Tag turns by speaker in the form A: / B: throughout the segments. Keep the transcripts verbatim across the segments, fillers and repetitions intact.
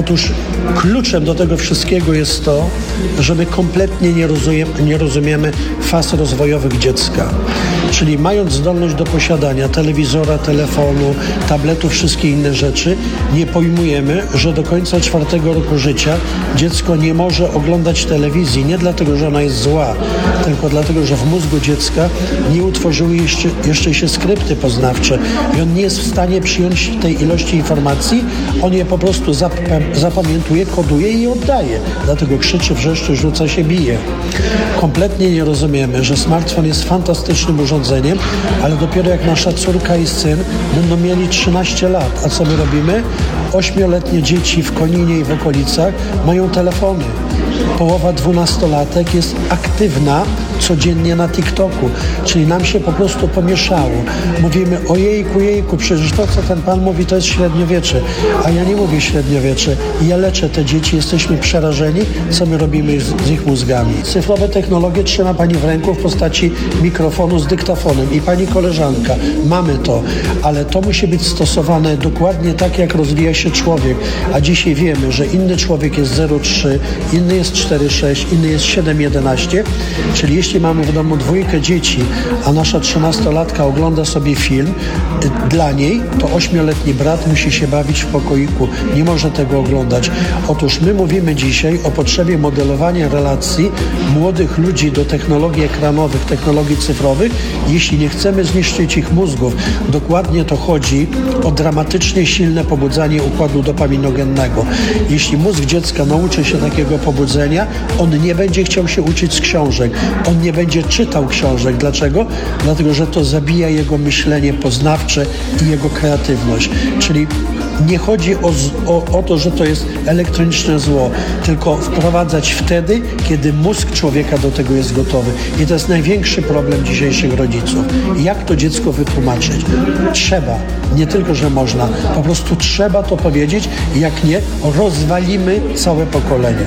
A: Otóż kluczem do tego wszystkiego jest to, że my kompletnie nie, rozumie, nie rozumiemy faz rozwojowych dziecka. Czyli mając zdolność do posiadania telewizora, telefonu, tabletu, wszystkie inne rzeczy, nie pojmujemy, że do końca czwartego roku życia dziecko nie może oglądać telewizji. Nie dlatego, że ona jest zła, tylko dlatego, że w mózgu dziecka nie utworzyły jeszcze, jeszcze się skrypty poznawcze i on nie jest w stanie przyjąć tej ilości informacji. On je po prostu zap- zapamiętuje, koduje i oddaje. Dlatego krzyczy, wrzeszczy, rzuca się, bije. Kompletnie nie rozumiemy, że smartfon jest fantastycznym urządzeniem, ale dopiero jak nasza córka i syn będą mieli trzynaście lat. A co my robimy? Ośmioletnie dzieci w Koninie i w okolicach mają telefony. Połowa dwunastolatek jest aktywna codziennie na TikToku, czyli nam się po prostu pomieszało. Mówimy ojejku, jejku, przecież to, co ten pan mówi, to jest średniowiecze, a ja nie mówię średniowiecze. Ja leczę te dzieci, jesteśmy przerażeni, co my robimy z, z ich mózgami. Cyfrowe technologie trzyma pani w ręku w postaci mikrofonu z dyktafonem i pani koleżanka. Mamy to, ale to musi być stosowane dokładnie tak, jak rozwija się człowiek, a dzisiaj wiemy, że inny człowiek jest zero przecinek trzy, inny jest cztery przecinek sześć, inny jest siedem przecinek jedenaście, czyli jeśli mamy w domu dwójkę dzieci, a nasza trzynastolatka ogląda sobie film, dla niej to ośmioletni brat musi się bawić w pokoiku, nie może tego oglądać. Otóż my mówimy dzisiaj o potrzebie modelowania relacji młodych ludzi do technologii ekranowych, technologii cyfrowych, jeśli nie chcemy zniszczyć ich mózgów. Dokładnie to chodzi o dramatycznie silne pobudzanie układu dopaminogennego. Jeśli mózg dziecka nauczy się takiego pobudzenia, on nie będzie chciał się uczyć z książek. On nie będzie czytał książek. Dlaczego? Dlatego, że to zabija jego myślenie poznawcze i jego kreatywność. Czyli nie chodzi o, o, o to, że to jest elektroniczne zło, tylko wprowadzać wtedy, kiedy mózg człowieka do tego jest gotowy. I to jest największy problem dzisiejszych rodziców. Jak to dziecko wytłumaczyć? Trzeba. Nie tylko, że można. Po prostu trzeba to powiedzieć. Jak nie, rozwalimy całe pokolenie.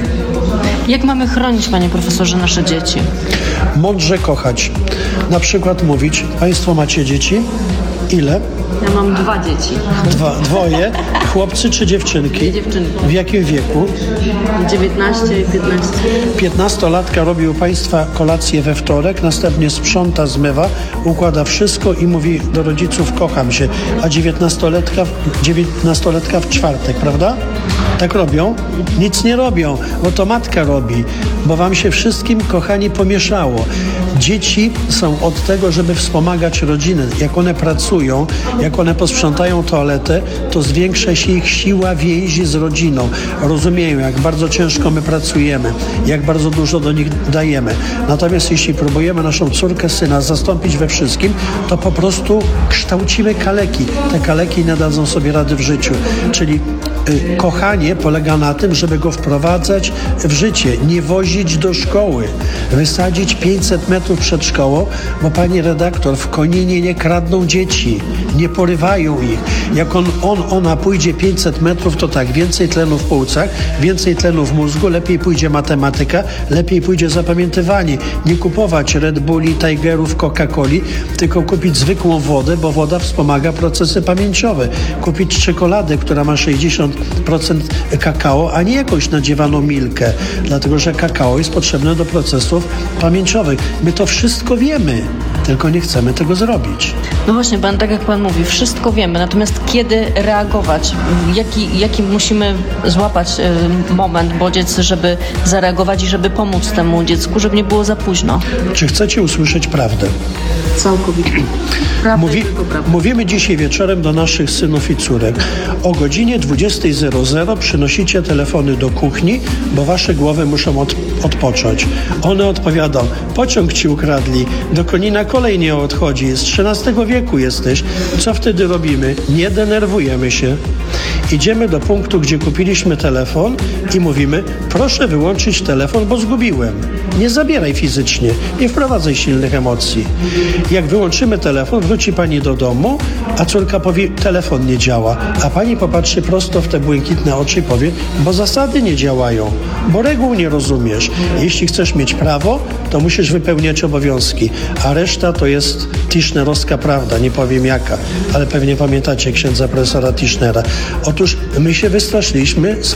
B: Jak mamy chronić, panie profesorze, nasze dzieci?
A: Mądrze kochać. Na przykład mówić, państwo macie dzieci? Ile?
B: Ja mam dwa dzieci.
A: Dwa, dwoje? Chłopcy czy dziewczynki?
B: Dwie dziewczynki.
A: W jakim wieku?
B: dziewiętnaście i piętnaście.
A: Piętnastolatka robi u państwa kolację we wtorek, następnie sprząta, zmywa, układa wszystko i mówi do rodziców kocham się, a dziewiętnastolatka, dziewiętnastolatka w czwartek, prawda? Tak robią? Nic nie robią, bo to matka robi, bo wam się wszystkim, kochani, pomieszało. Dzieci są od tego, żeby wspomagać rodzinę. Jak one pracują, jak one posprzątają toaletę, to zwiększa się ich siła więzi z rodziną. Rozumieją, jak bardzo ciężko my pracujemy, jak bardzo dużo do nich dajemy. Natomiast jeśli próbujemy naszą córkę, syna zastąpić we wszystkim, to po prostu kształcimy kaleki. Te kaleki nie dadzą sobie rady w życiu. Czyli y, kochanie polega na tym, żeby go wprowadzać w życie, nie wozić do szkoły, wysadzić pięćset metrów przed szkołą, bo pani redaktor, w Koninie nie kradną dzieci, nie porywają ich. Jak on, on, ona pójdzie pięćset metrów, to tak, więcej tlenu w płucach, więcej tlenu w mózgu, lepiej pójdzie matematyka, lepiej pójdzie zapamiętywanie. Nie kupować Red Bulli, Tigerów, Coca-Coli, tylko kupić zwykłą wodę, bo woda wspomaga procesy pamięciowe. Kupić czekoladę, która ma sześćdziesiąt procent kakao, a nie jakąś nadziewaną milkę, dlatego że kakao jest potrzebne do procesów pamięciowych. My to wszystko wiemy, tylko nie chcemy tego zrobić.
B: No właśnie, pan, tak jak pan mówi, wszystko wiemy, natomiast kiedy reagować? Jaki, jaki musimy złapać y, moment, bodziec, żeby zareagować i żeby pomóc temu dziecku, żeby nie było za późno?
A: Czy chcecie usłyszeć prawdę?
B: Całkowicie. Prawda
A: Mówi, mówimy dzisiaj wieczorem do naszych synów i córek. O godzinie dwudziestej zero zero przynosicie telefony do kuchni, bo wasze głowy muszą od, odpocząć. One odpowiadą, pociąg ci ukradli, do Konina kolej nie odchodzi, z trzynastego wieku jesteś. Co wtedy robimy? Nie denerwujemy się. Idziemy do punktu, gdzie kupiliśmy telefon i mówimy, proszę wyłączyć telefon, bo zgubiłem. Nie zabieraj fizycznie, nie wprowadzaj silnych emocji. Jak wyłączymy telefon, wróci pani do domu, a córka powie, telefon nie działa, a pani popatrzy prosto w te błękitne oczy i powie, bo zasady nie działają, bo reguł nie rozumiesz. Jeśli chcesz mieć prawo, to musisz wypełniać obowiązki, a reszta to jest tischnerowska prawda, nie powiem jaka, ale pewnie pamiętacie księdza profesora Tischnera. Otóż my się wystraszyliśmy